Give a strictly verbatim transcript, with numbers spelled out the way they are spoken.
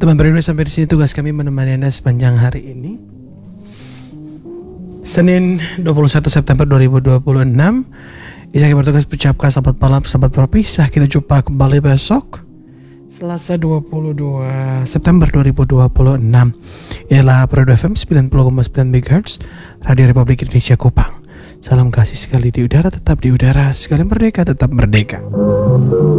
Teman berdua, sampai di sini tugas kami menemani Anda sepanjang hari ini. Senin dua puluh satu September dua ribu dua puluh enam. Isaki bertugas ucapkan selamat malam, selamat berpisah. Kita jumpa kembali besok Selasa dua puluh dua September dua ribu dua puluh enam. Inilah Prodo F M sembilan puluh koma sembilan megahertz, Radio Republik Indonesia Kupang. Salam kasih sekali di udara, tetap di udara. Sekali merdeka, tetap merdeka.